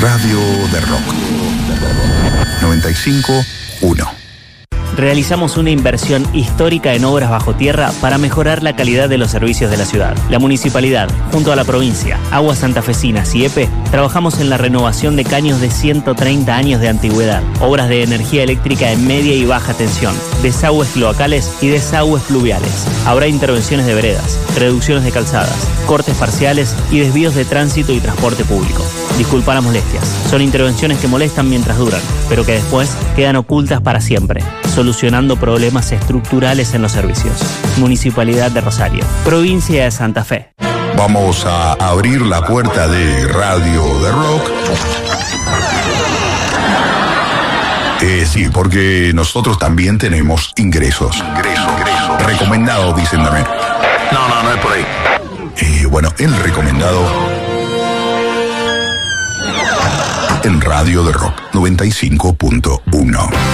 Radio de Rock 95.1. Realizamos una inversión histórica en obras bajo tierra para mejorar la calidad de los servicios de la ciudad. La municipalidad, junto a la provincia, Aguas Santafesinas y EPE, trabajamos en la renovación de caños de 130 años de antigüedad, obras de energía eléctrica en media y baja tensión, desagües cloacales y desagües pluviales. Habrá intervenciones de veredas, reducciones de calzadas, cortes parciales y desvíos de tránsito y transporte público. Disculpa las molestias, son intervenciones que molestan mientras duran, pero que después quedan ocultas para siempre, solucionando problemas estructurales en los servicios. Municipalidad de Rosario, provincia de Santa Fe. Vamos a abrir la puerta de Radio de Rock. Sí, porque nosotros también tenemos ingresos. Ingreso. Recomendado, dicen también. No es por ahí. Bueno, el recomendado en Radio de Rock 95.1.